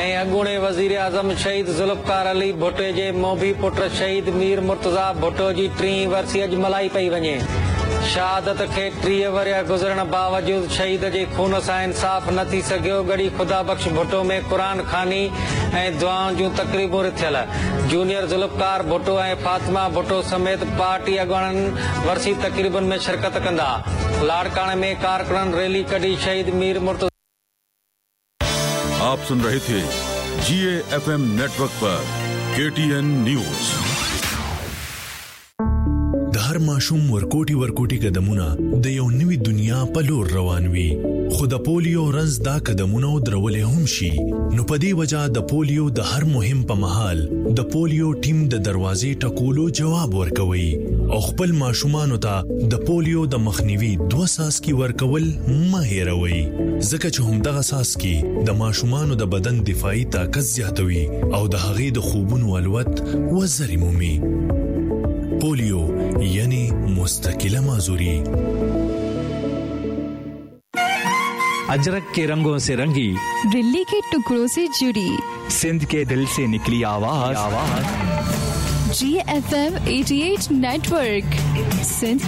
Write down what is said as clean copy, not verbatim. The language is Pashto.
ऐं अॻूणे वज़ीर आज़म शहीद ज़ुल्फ़कार अली भुट्टो जे मोभी पुट शहीद मीर मुर्तज़ा भुट्टो जी 3 वरसी अॼु मल्हाई पई वञे। शहादत खे 30 वरिया गुज़रण बावजूद शहीद जे खून सां इंसाफ़ न थी सघियो। गढ़ी खुदा बख़्श भुट्टो में क़ुरान खानी ऐं दुआउनि जूं तक़रीबूं थियल। जूनियर ज़ुल्फ़कार भुट्टो ऐं फातिमा भुट्टो समेत पार्टी अॻवाननि वरसी तक़रीबुनि में शिरकत कंदा। लाड़काणे में कारकुननि रैली कढी शहीद मीर मुर्तज़ा। आप सुन रहे थे GAFM नेटवर्क पर KTN न्यूज। د هر ماشوم ورکوټي قدمونه د یو نوې دنیا په لور روان وي، خو د پولیو رنځ دا قدمونه درولې هم شي. نو په دې وجہ د پولیو د هر مهم په مهال د پولیو ټیم د دروازې ټکولو جواب ورکوي او خپل ماشومانو ته د پولیو د مخنیوي 2 ساسکي ورکول مه هېروئ، ځکه چې همدغه ساسکي د ماشومانو د بدن دفاعي طاقت زیاتوي او د هغې د خوبونو الوت وزرې مومي. पोलियो यानी मुस्तकिल माजूरी। अजरक के रंगों से रंगी, दिल्ली के टुकड़ों से जुड़ी, सिंध के दिल से निकली आवाज। GFM 88 नेटवर्क, सिंध